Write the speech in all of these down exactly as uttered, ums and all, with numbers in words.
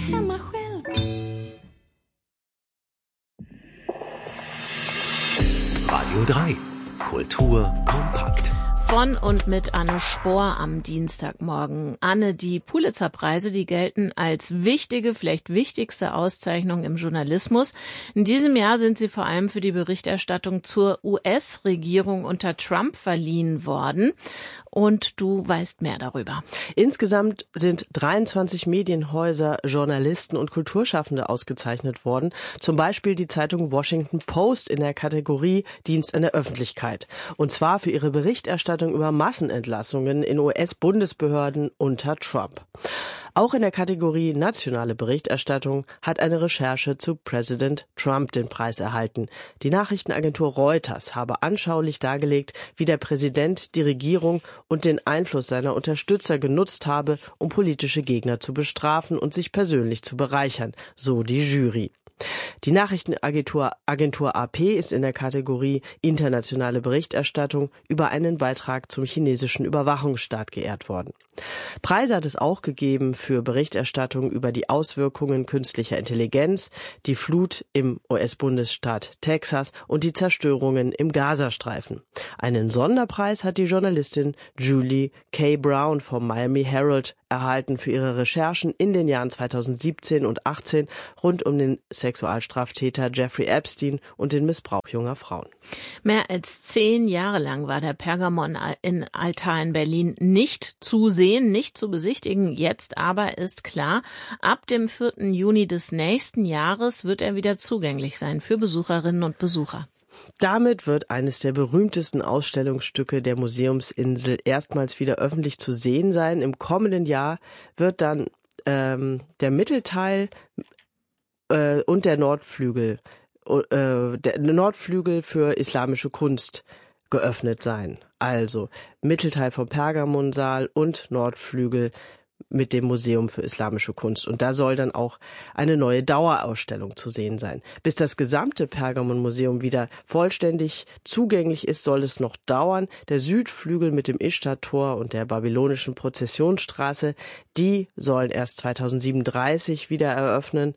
hemma själv. Radio drei. Kultur kompakt. Von und mit Anne Spohr am Dienstagmorgen. Anne, die Pulitzer-Preise, die gelten als wichtige, vielleicht wichtigste Auszeichnung im Journalismus. In diesem Jahr sind sie vor allem für die Berichterstattung zur U S-Regierung unter Trump verliehen worden. Und du weißt mehr darüber. Insgesamt sind dreiundzwanzig Medienhäuser, Journalisten und Kulturschaffende ausgezeichnet worden. Zum Beispiel die Zeitung Washington Post in der Kategorie Dienst an der Öffentlichkeit. Und zwar für ihre Berichterstattung über Massenentlassungen in U S-Bundesbehörden unter Trump. Auch in der Kategorie Nationale Berichterstattung hat eine Recherche zu Präsident Trump den Preis erhalten. Die Nachrichtenagentur Reuters habe anschaulich dargelegt, wie der Präsident die Regierung und den Einfluss seiner Unterstützer genutzt habe, um politische Gegner zu bestrafen und sich persönlich zu bereichern, so die Jury. Die Nachrichtenagentur Agentur A P ist in der Kategorie Internationale Berichterstattung über einen Beitrag zum chinesischen Überwachungsstaat geehrt worden. Preise hat es auch gegeben für Berichterstattung über die Auswirkungen künstlicher Intelligenz, die Flut im U S-Bundesstaat Texas und die Zerstörungen im Gazastreifen. Einen Sonderpreis hat die Journalistin Julie K. Brown vom Miami Herald erhalten für ihre Recherchen in den Jahren zweitausendsiebzehn und achtzehn rund um den Sexualstraftäter Jeffrey Epstein und den Missbrauch junger Frauen. Mehr als zehn Jahre lang war der Pergamon-Altar in Berlin nicht zu sehen, nicht zu besichtigen. Jetzt aber ist klar, ab dem vierten Juni des nächsten Jahres wird er wieder zugänglich sein für Besucherinnen und Besucher. Damit wird eines der berühmtesten Ausstellungsstücke der Museumsinsel erstmals wieder öffentlich zu sehen sein. Im kommenden Jahr wird dann ähm, der Mittelteil äh, und der Nordflügel, äh, der Nordflügel für islamische Kunst geöffnet sein. Also Mittelteil vom Pergamonsaal und Nordflügel mit dem Museum für islamische Kunst. Und da soll dann auch eine neue Dauerausstellung zu sehen sein. Bis das gesamte Pergamon-Museum wieder vollständig zugänglich ist, soll es noch dauern. Der Südflügel mit dem Ishtar-Tor und der babylonischen Prozessionsstraße, die sollen erst zweitausendsiebenunddreißig wieder eröffnen.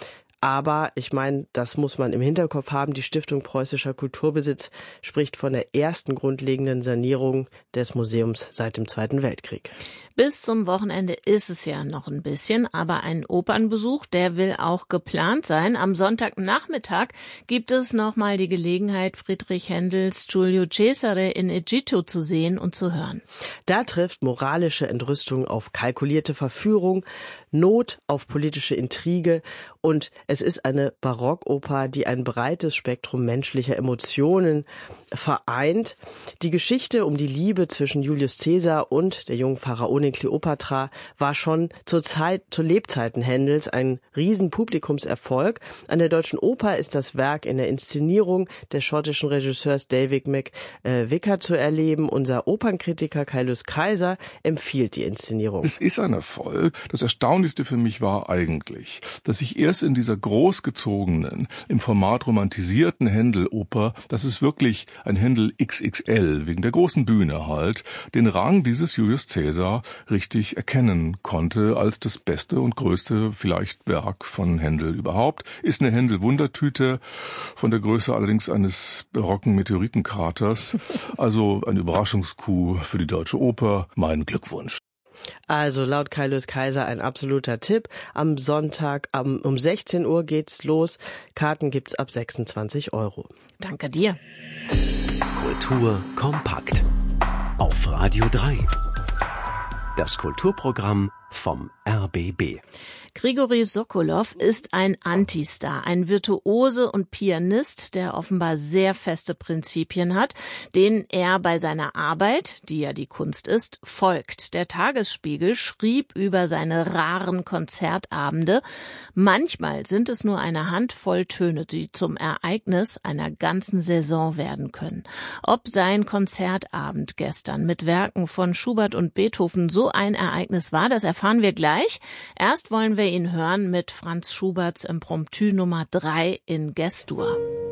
Aber ich meine, das muss man im Hinterkopf haben. Die Stiftung Preußischer Kulturbesitz spricht von der ersten grundlegenden Sanierung des Museums seit dem Zweiten Weltkrieg. Bis zum Wochenende ist es ja noch ein bisschen, aber ein Opernbesuch, der will auch geplant sein. Am Sonntagnachmittag gibt es nochmal die Gelegenheit, Friedrich Händels Giulio Cesare in Egitto zu sehen und zu hören. Da trifft moralische Entrüstung auf kalkulierte Verführung, Not auf politische Intrige und es ist eine Barockoper, die ein breites Spektrum menschlicher Emotionen vereint. Die Geschichte um die Liebe zwischen Julius Caesar und der jungen Pharaonin Kleopatra war schon zur Zeit, zu Lebzeiten Händels ein Riesenpublikumserfolg. An der Deutschen Oper ist das Werk in der Inszenierung des schottischen Regisseurs David McVicar zu erleben. Unser Opernkritiker Kai Lys Kaiser empfiehlt die Inszenierung. Es ist ein Erfolg. Das Erstaunlichste für mich war eigentlich, dass ich erst in dieser großgezogenen, im Format romantisierten Händel-Oper, das ist wirklich ein Händel X X L, wegen der großen Bühne halt, den Rang dieses Julius Caesar richtig erkennen konnte als das beste und größte vielleicht Werk von Händel überhaupt. Ist eine Händel-Wundertüte, von der Größe allerdings eines barocken Meteoritenkraters. Also ein Überraschungscoup für die Deutsche Oper. Mein Glückwunsch. Also laut Kai Lys Kaiser ein absoluter Tipp. Am Sonntag um, um sechzehn Uhr geht's los. Karten gibt's ab sechsundzwanzig Euro. Danke dir. Kultur kompakt. Auf Radio drei. Das Kulturprogramm vom R B B. Grigori Sokolow ist ein Antistar, ein Virtuose und Pianist, der offenbar sehr feste Prinzipien hat, denen er bei seiner Arbeit, die ja die Kunst ist, folgt. Der Tagesspiegel schrieb über seine raren Konzertabende. Manchmal sind es nur eine Handvoll Töne, die zum Ereignis einer ganzen Saison werden können. Ob sein Konzertabend gestern mit Werken von Schubert und Beethoven so ein Ereignis war, das erfahren wir gleich. Erst wollen wir ihn hören mit Franz Schuberts Impromptu Nummer drei in G-Dur.